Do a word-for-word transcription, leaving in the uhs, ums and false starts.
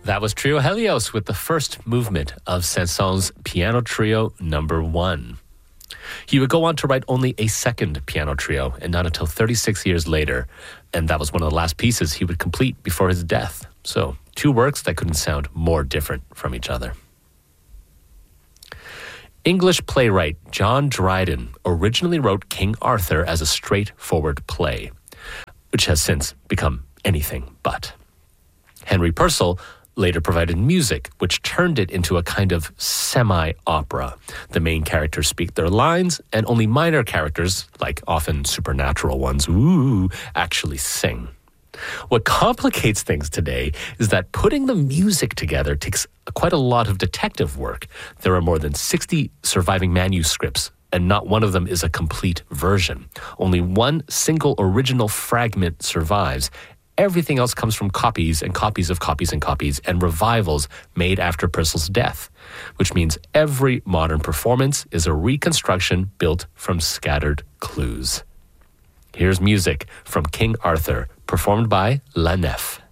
That was Trio Helios with the first movement of Saint-Saëns Piano Trio number one. He would go on to write only a second piano trio, and not until thirty-six years later, and that was one of the last pieces he would complete before his death. So, two works that couldn't sound more different from each other. English playwright John Dryden originally wrote King Arthur as a straightforward play, which has since become anything but. Henry Purcell later provided music, which turned it into a kind of semi-opera. The main characters speak their lines, and only minor characters, like often supernatural ones, ooh, actually sing. What complicates things today is that putting the music together takes quite a lot of detective work. There are more than sixty surviving manuscripts, and not one of them is a complete version. Only one single original fragment survives. Everything else comes from copies and copies of copies and copies and revivals made after Purcell's death, which means every modern performance is a reconstruction built from scattered clues. Here's music from King Arthur, performed by La Nef.